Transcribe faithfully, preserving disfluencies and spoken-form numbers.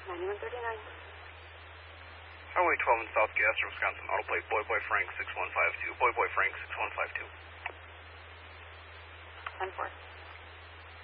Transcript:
ninety-one thirty-nine. Highway twelve in South Gaster, Wisconsin. Auto plate Boy Boy Frank six one five two. Boy Boy Frank six one five two. ten four.